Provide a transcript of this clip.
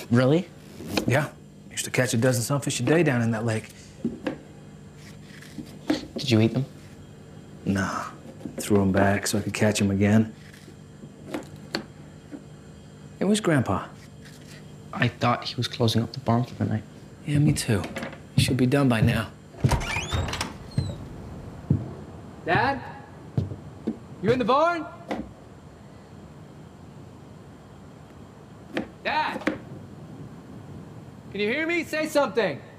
Really? Yeah. Used to catch a dozen sunfish a day down in that lake. Did you eat them? Nah. Threw them back so I could catch them again. Hey, where's Grandpa? I thought he was closing up the barn for the night. Yeah, me too. He should be done by now. Dad? You in the barn? Dad? Can you hear me? Say something.